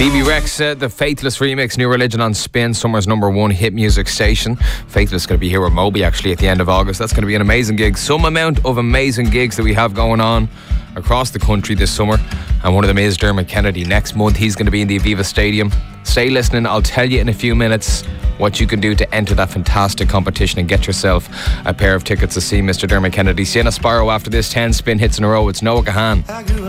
BB Rex, the Faithless remix, New Religion on Spin, summer's #1 hit music station. Faithless is going to be here with Moby actually at the end of August. That's going to be an amazing gig. Some amount of amazing gigs that we have going on across the country this summer, and one of them is Dermot Kennedy. Next month he's going to be in the Aviva Stadium. Stay listening, I'll tell you in a few minutes what you can do to enter that fantastic competition and get yourself a pair of tickets to see Mr. Dermot Kennedy. Sienna Sparrow after this, 10 spin hits in a row. It's Noah Gahan.